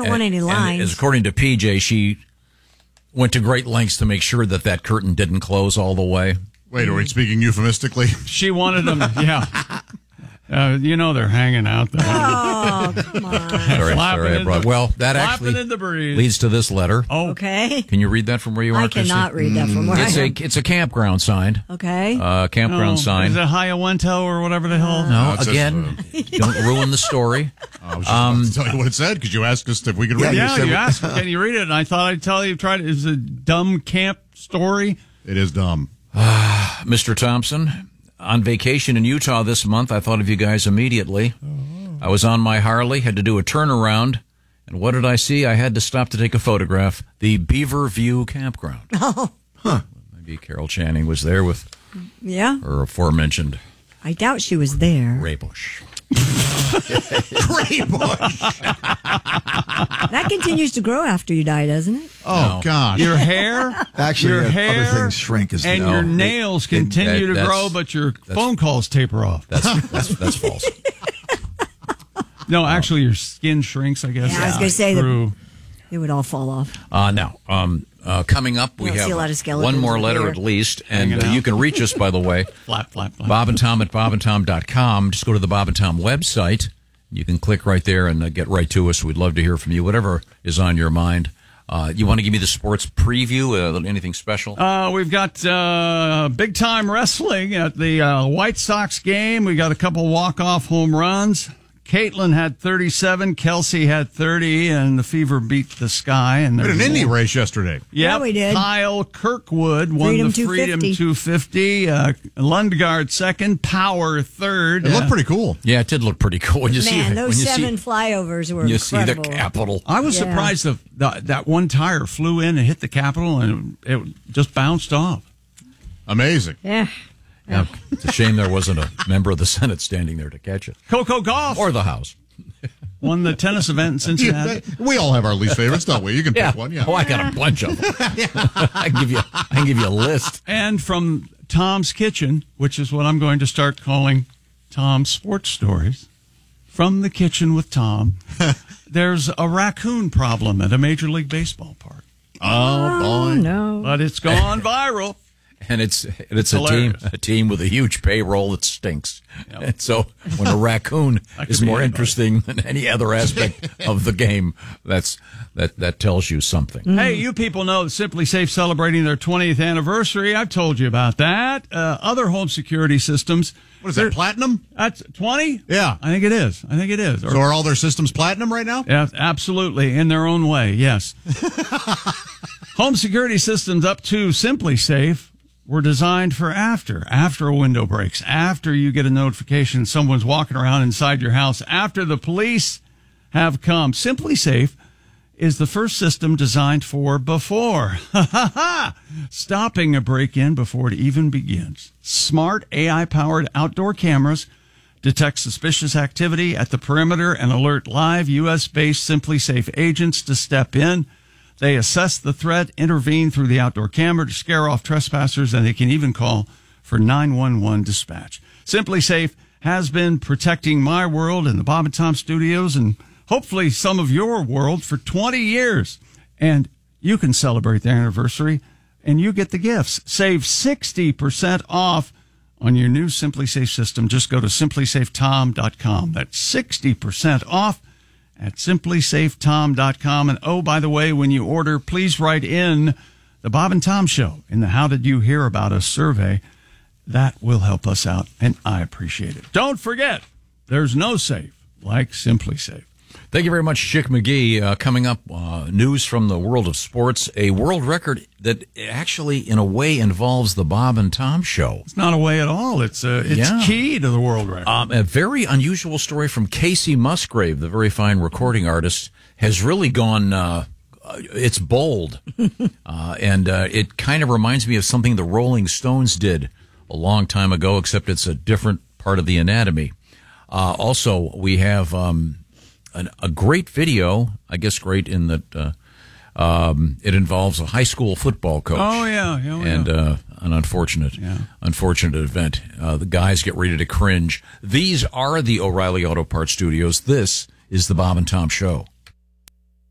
don't want any lines. And as according to PJ, she went to great lengths to make sure that curtain didn't close all the way. Wait, are we speaking euphemistically? She wanted them, yeah. They're hanging out there. Oh, come on. Sorry, I brought. Well, that actually in the breeze. leads to this letter. Oh, okay. Can you read that from where you are? I cannot read that from where I am. It's a campground sign. Okay. Campground sign. Is it Hiawento or whatever the hell? No, again, don't ruin the story. I was just about to tell you what it said because you asked us if we could read it. Yeah, you asked, can you read it? And I thought I'd tell you. It's a dumb camp story. It is dumb. Mr. Thompson, on vacation in Utah this month, I thought of you guys immediately. I was on my Harley, had to do a turnaround, and what did I see? I had to stop to take a photograph. The Beaver View Campground. Oh. Huh. Maybe Carol Channing was there with her aforementioned I doubt she was there. Ray Bush. Ray Bush. That continues to grow after you die, doesn't it? Oh, gosh. Your hair, Actually, your hair, other things shrink as and well. your nails continue to grow, but your phone calls taper off. That's false. No, actually, your skin shrinks, I guess. Yeah, I was going to say through. It would all fall off. Now, coming up, we You'll see a lot of have skeletons one more over letter here. at least, and Hanging out. you can reach us, by the way. Flap. Bob and Tom at bobandtom.com. Just go to the Bob and Tom website. You can click right there and get right to us. We'd love to hear from you, whatever is on your mind. You want to give me the sports preview? Anything special? We've got big time wrestling at the White Sox game. We got a couple walk-off home runs. Caitlin had 37, Kelsey had 30, and the Fever beat the Sky. And We had an there's Indy more. race yesterday. Yep. Yeah, we did. Kyle Kirkwood won Freedom the Freedom 250. 250. Lundgaard second, Power third. It looked pretty cool. Yeah, it did look pretty cool. When you see Man, it, those when you 7 see, flyovers were you see the incredible. Capitol. I was Yeah. surprised that one tire flew in and hit the Capitol, and it just bounced off. Amazing. Yeah. Yeah, it's a shame there wasn't a member of the Senate standing there to catch it. Coco Gauff Or the House. won the tennis event in Cincinnati. We all have our least favorites, don't we? You can pick one. Yeah. Oh, I got a bunch of them. I can give you a list. And from Tom's Kitchen, which is what I'm going to start calling Tom's Sports Stories, from the kitchen with Tom, there's a raccoon problem at a Major League Baseball park. Oh, boy. No. But it's gone viral. And it's hilarious. a team with a huge payroll that stinks. Yep. And so when a raccoon is be more anybody. interesting than any other aspect of the game, that tells you something. Hey, you people know that Simply Safe celebrating their 20th anniversary. I've told you about that. Other home security systems. What is that, platinum? That's 20? Yeah. I think it is. So are all their systems platinum right now? Yeah, absolutely. In their own way, yes. Home security systems up to Simply Safe were designed for after a window breaks, after you get a notification someone's walking around inside your house, after the police have come. Simply Safe is the first system designed for before. Stopping a break-in before it even begins. Smart AI-powered outdoor cameras detect suspicious activity at the perimeter and alert live U.S.-based Simply Safe agents to step in. They assess the threat, intervene through the outdoor camera to scare off trespassers, and they can even call for 911 dispatch. Simply Safe has been protecting my world and the Bob and Tom studios and hopefully some of your world for 20 years. And you can celebrate their anniversary, and you get the gifts. Save 60% off on your new Simply Safe system. Just go to simplysafetom.com. That's 60% off at simplysafetom.com. And oh, by the way, when you order, please write in the Bob and Tom Show in the How Did You Hear About Us survey. That will help us out, and I appreciate it. Don't forget, there's no safe like Simply Safe. Thank you very much, Chick McGee. Coming up, news from the world of sports, a world record that actually, in a way, involves the Bob and Tom Show. It's not a way at all. It's key to the world record. A very unusual story from Casey Musgrave, the very fine recording artist, has really gone, it's bold. And it kind of reminds me of something the Rolling Stones did a long time ago, except it's a different part of the anatomy. Also, we have a great video, I guess great in that it involves a high school football coach. Oh, yeah. And an unfortunate event. The guys get ready to cringe. These are the O'Reilly Auto Parts Studios. This is the Bob and Tom Show.